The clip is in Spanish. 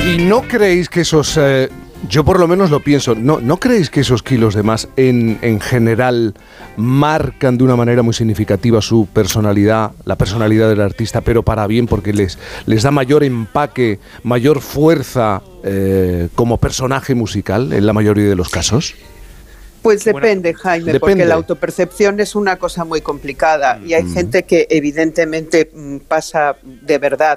¿Y no creéis que esos... yo por lo menos lo pienso, ¿no creéis que esos kilos de más en general marcan de una manera muy significativa su personalidad, la personalidad del artista, pero para bien, porque les da mayor empaque, mayor fuerza como personaje musical en la mayoría de los casos? Pues depende, Jaime, porque la autopercepción es una cosa muy complicada y hay gente que evidentemente pasa de verdad